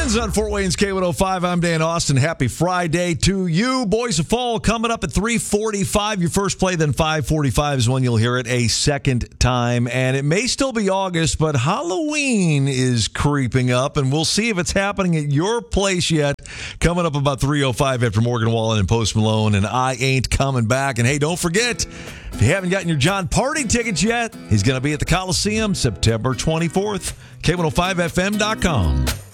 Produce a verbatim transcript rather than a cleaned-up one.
Friends on Fort Wayne's K one oh five. I'm Dan Austin. Happy Friday to you. Boys of Fall coming up at three forty-five. Your first play, then five forty-five is when you'll hear it a second time. And it may still be August, but Halloween is creeping up, and we'll see if it's happening at your place yet. Coming up about three oh five after Morgan Wallen and Post Malone and I Ain't Coming Back. And hey, don't forget, if you haven't gotten your John Party tickets yet, he's going to be at the Coliseum September twenty-fourth. K one oh five F M dot com.